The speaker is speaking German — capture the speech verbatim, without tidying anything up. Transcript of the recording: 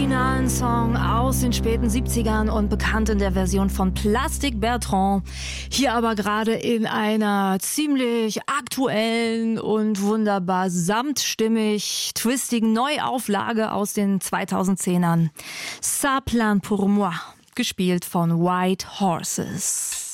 originalen Song aus den späten siebzigern und bekannt in der Version von Plastic Bertrand. Hier aber gerade in einer ziemlich aktuellen und wunderbar samtstimmig twistigen Neuauflage aus den zweitausendzehnern. Ça plane pour moi, gespielt von White Horses.